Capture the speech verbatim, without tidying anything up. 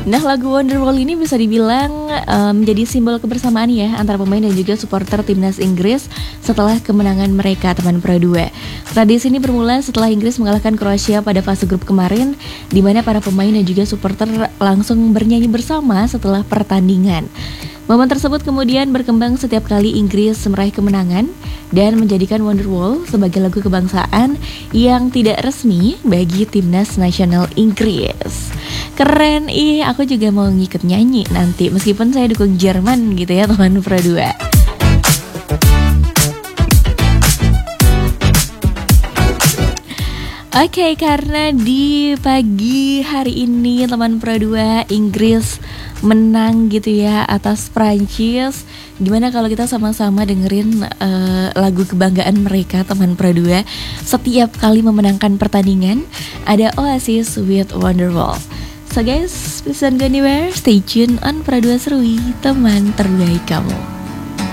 Nah, lagu Wonderwall ini bisa dibilang um, menjadi simbol kebersamaan ya antara pemain dan juga supporter timnas Inggris setelah kemenangan mereka, teman Pro dua. Tradisi ini bermula setelah Inggris mengalahkan Kroasia pada fase grup kemarin, di mana para pemain dan juga supporter langsung bernyanyi bersama setelah pertandingan. Momen tersebut kemudian berkembang setiap kali Inggris meraih kemenangan dan menjadikan Wonderwall sebagai lagu kebangsaan yang tidak resmi bagi timnas nasional Inggris. Keren, ih aku juga mau ngikut nyanyi nanti meskipun saya dukung Jerman gitu ya teman Pro dua. Oke, okay, karena di pagi hari ini teman Pro dua Inggris menang gitu ya atas Prancis. Gimana kalau kita sama-sama dengerin uh, lagu kebanggaan mereka teman Pro dua setiap kali memenangkan pertandingan? Ada Oasis with Wonderwall. So guys, please don't go anywhere. Stay tune on Pro dua Serui, teman terbaik kamu.